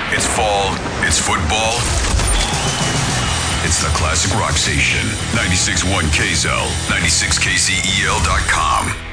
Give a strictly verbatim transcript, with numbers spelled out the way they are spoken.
It's fall. It's football. It's the Classic Rock Station. ninety-six point one K Z L, ninety-six K Z E L dot com.